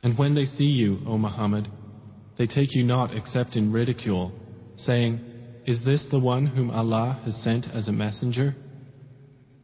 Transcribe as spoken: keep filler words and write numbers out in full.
And when they see you, O Muhammad, they take you not except in ridicule, saying, "Is this the one whom Allah has sent as a messenger?"